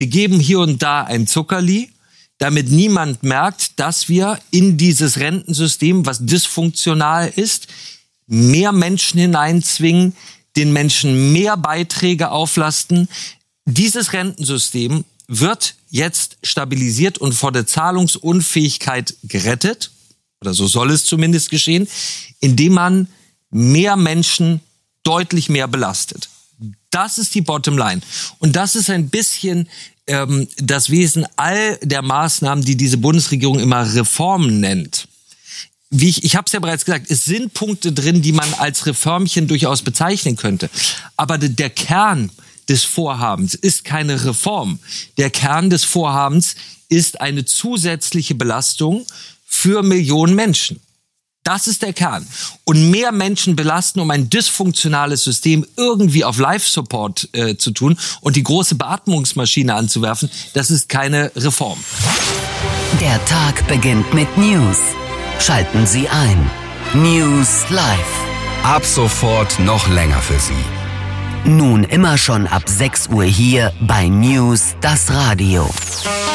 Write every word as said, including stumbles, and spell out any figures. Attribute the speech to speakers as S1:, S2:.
S1: Wir geben hier und da ein Zuckerli, damit niemand merkt, dass wir in dieses Rentensystem, was dysfunktional ist, mehr Menschen hineinzwingen, den Menschen mehr Beiträge auflasten. Dieses Rentensystem wird jetzt stabilisiert und vor der Zahlungsunfähigkeit gerettet, oder so soll es zumindest geschehen, indem man mehr Menschen deutlich mehr belastet. Das ist die Bottomline. Und das ist ein bisschen ähm, das Wesen all der Maßnahmen, die diese Bundesregierung immer Reformen nennt. Wie ich, ich habe es ja bereits gesagt, es sind Punkte drin, die man als Reformchen durchaus bezeichnen könnte. Aber de, der Kern des Vorhabens ist keine Reform. Der Kern des Vorhabens ist eine zusätzliche Belastung für Millionen Menschen. Das ist der Kern. Und mehr Menschen belasten, um ein dysfunktionales System irgendwie auf Life-Support äh, zu tun und die große Beatmungsmaschine anzuwerfen, das ist keine Reform.
S2: Der Tag beginnt mit News. Schalten Sie ein. News Live.
S3: Ab sofort noch länger für Sie.
S2: Nun immer schon ab sechs Uhr hier bei News, das Radio.